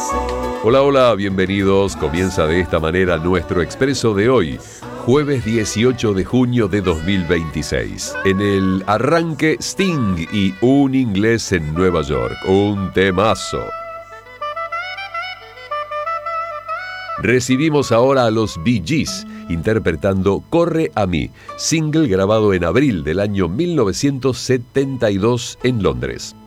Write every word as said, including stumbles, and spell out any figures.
Hola, hola, bienvenidos. Comienza de esta manera nuestro expreso de hoy, jueves dieciocho de junio de dos mil veintiséis. En el arranque, Sting y Un inglés en Nueva York, un temazo. Recibimos ahora a los Bee Gees interpretando Corre a mí, single grabado en abril del año mil novecientos setenta y dos en Londres.